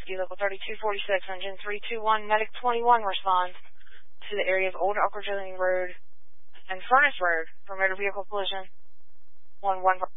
Rescue, Local 3246, Engine 321, Medic 21 responds to the area of Old Aquadrilling Road and Furnace Road for motor vehicle collision. 1-1